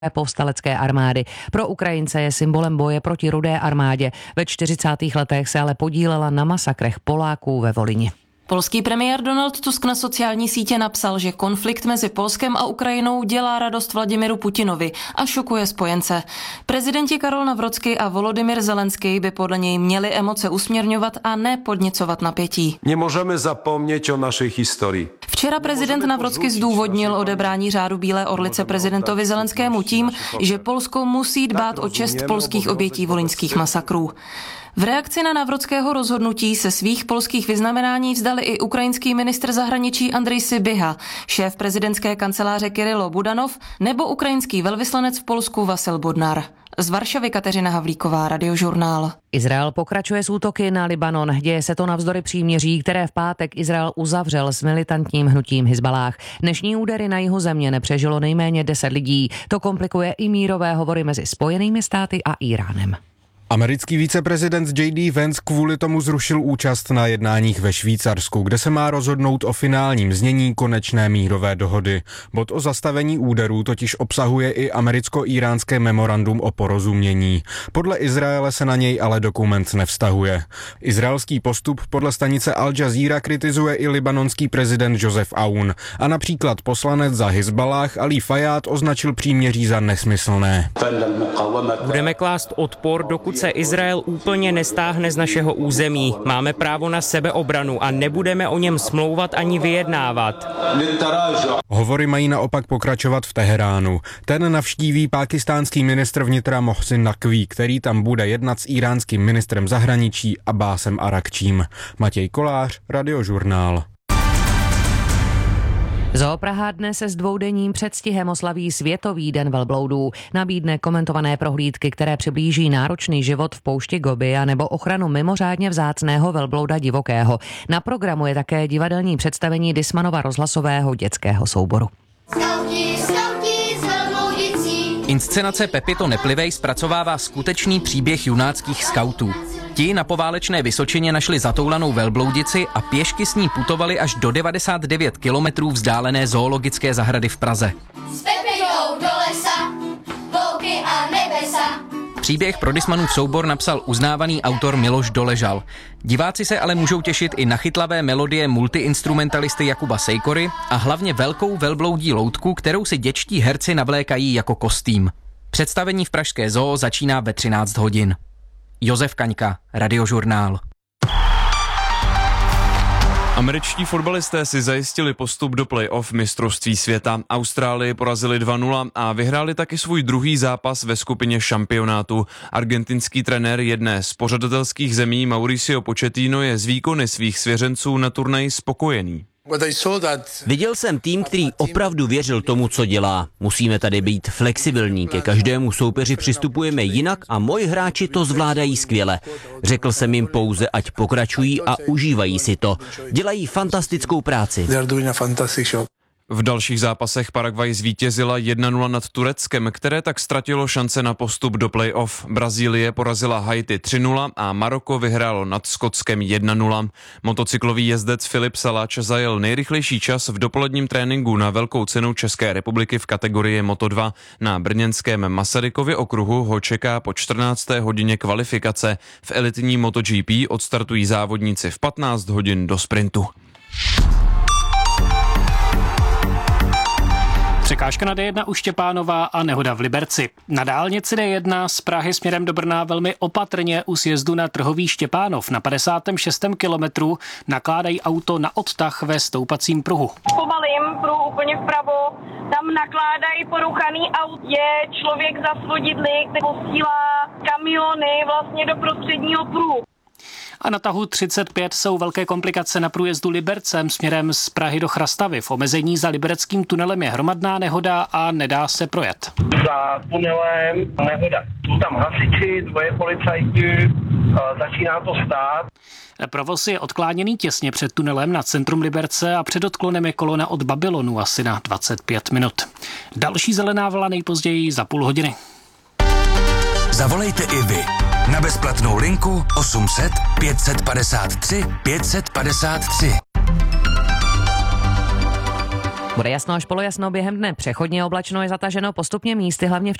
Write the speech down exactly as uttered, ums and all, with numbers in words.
povstalecké armády. Pro Ukrajince je symbolem boje proti Rudé armádě. Ve čtyřicátých letech se ale podílela na masakrech Poláků ve Volyni. Polský premiér Donald Tusk na sociální sítě napsal, že konflikt mezi Polskem a Ukrajinou dělá radost Vladimiru Putinovi a šokuje spojence. Prezidenti Karol Nawrocki a Volodymyr Zelenský by podle něj měli emoce usměrňovat a ne podněcovat napětí. Nemůžeme zapomnět o naší historii. Včera prezident Nawrocki zdůvodnil odebrání řádu Bílé orlice prezidentovi Zelenskému tím, že Polsko musí dbát o čest polských obětí volyňských masakrů. V reakci na Nawrockého rozhodnutí se svých polských vyznamenání vzdali i ukrajinský ministr zahraničí Andrej Sybiha, šéf prezidentské kanceláře Kyrylo Budanov nebo ukrajinský velvyslanec v Polsku Vasil Bodnar. Z Varšavy Kateřina Havlíková, Radiožurnál. Izrael pokračuje s útoky na Libanon. Děje se to navzdory příměří, které v pátek Izrael uzavřel s militantním hnutím Hizballáh. Dnešní údery na jihu země nepřežilo nejméně deset lidí. To komplikuje i mírové hovory mezi Spojenými státy a Íránem. Americký viceprezident J D Vance kvůli tomu zrušil účast na jednáních ve Švýcarsku, kde se má rozhodnout o finálním znění konečné mírové dohody. Bod o zastavení úderů totiž obsahuje i americko-íránské memorandum o porozumění. Podle Izraele se na něj ale dokument nevztahuje. Izraelský postup podle stanice Al Jazeera kritizuje i libanonský prezident Joseph Aoun a například poslanec za Hizballáh Ali Fajád označil příměří za nesmyslné. Budeme klást odpor, dokud se Izrael úplně nestáhne z našeho území. Máme právo na sebeobranu a nebudeme o něm smlouvat ani vyjednávat. Hovory mají naopak pokračovat v Teheránu. Ten navštíví pákistánský ministr vnitra Mohsin Naqví, který tam bude jednat s íránským ministrem zahraničí Abbásem Arakčím. Matěj Kolář, Radiožurnál. Zoo Praha dnes se s dvoudenním předstihem oslaví Světový den velbloudů. Nabídne komentované prohlídky, které přiblíží náročný život v poušti Gobi a nebo ochranu mimořádně vzácného velblouda divokého. Na programu je také divadelní představení Dismanova rozhlasového dětského souboru. Skauti, skauti z velbloudicí. Inscenace Pepi to neplivej zpracovává skutečný příběh junáckých skautů. Ti na poválečné Vysočině našli zatoulanou velbloudici a pěšky s ní putovali až do devadesát devět kilometrů vzdálené zoologické zahrady v Praze. S Pepitou do lesa, volky a nebesa. Příběh pro Dismanův soubor napsal uznávaný autor Miloš Doležal. Diváci se ale můžou těšit i na chytlavé melodie multiinstrumentalisty Jakuba Sejkory a hlavně velkou velbloudí loutku, kterou si dětští herci navlékají jako kostým. Představení v pražské zoo začíná ve třináct hodin. Josef Kaňka, Radiožurnál. Američtí fotbalisté si zajistili postup do play-off mistrovství světa. Austrálii porazili dva nula a vyhráli taky svůj druhý zápas ve skupině šampionátu. Argentinský trenér jedné z pořadatelských zemí Mauricio Pochettino je z výkony svých svěřenců na turnaji spokojený. Viděl jsem tým, který opravdu věřil tomu, co dělá. Musíme tady být flexibilní, ke každému soupeři přistupujeme jinak a moji hráči to zvládají skvěle. Řekl jsem jim pouze, ať pokračují a užívají si to. Dělají fantastickou práci. V dalších zápasech Paraguay zvítězila jedna nula nad Tureckem, které tak ztratilo šance na postup do play-off. Brazílie porazila Haiti tři nula a Maroko vyhrálo nad Skotskem jedna nula. Motocyklový jezdec Filip Saláč zajel nejrychlejší čas v dopoledním tréninku na velkou cenu České republiky v kategorii Moto dva. Na brněnském Masarykově okruhu ho čeká po čtrnácté hodině kvalifikace. V elitní MotoGP odstartují závodníci v patnáct hodin do sprintu. Překážka na D jedna u Štěpánova a nehoda v Liberci. Na dálnici D jedna z Prahy směrem do Brna velmi opatrně u sjezdu na Trhový Štěpánov na padesátém šestém kilometru nakládají auto na odtah ve stoupacím pruhu. Pomalým pruhu úplně vpravo, tam nakládají poruchaný aut, je člověk za svodidly, který posílá kamiony vlastně do prostředního pruhu. A na tahu třicet pět jsou velké komplikace na průjezdu Libercem směrem z Prahy do Chrastavy. V omezení za libereckým tunelem je hromadná nehoda a nedá se projet. Za tunelem nehoda. Jsou tam hasiči, dvoje policajti, začíná to stát. Provoz je odkláněný těsně před tunelem na centrum Liberce a před odklonem je kolona od Babylonu asi na dvacet pět minut. Další zelená vlna nejpozději za půl hodiny. Zavolejte i vy na bezplatnou linku osm set pět set padesát tři pět set padesát tři. Bude jasno až polojasno, během dne přechodně oblačno, je zataženo postupně místy, hlavně v